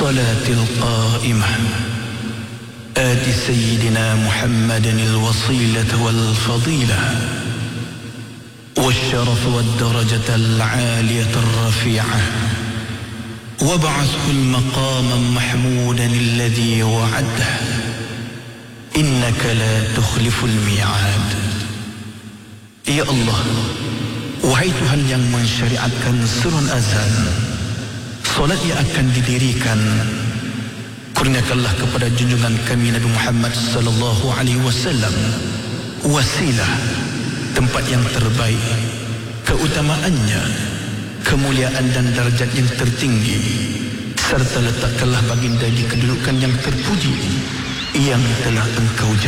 الصلاة القائمة آت سيدنا محمد الوصيلة والفضيلة والشرف والدرجة العالية الرفيعة وابعثه المقام محمودا الذي وعده إنك لا تخلف الميعاد. Ya Allah, wahai Tuhan yang mensyariatkan surun azan, solat yang akan didirikan, kurniakanlah kepada junjungan kami Nabi Muhammad sallallahu alaihi wasallam wasilah, tempat yang terbaik, keutamaannya, kemuliaan dan darjat yang tertinggi, serta letakkanlah baginda di kedudukan yang terpuji yang telah Engkau janjikan.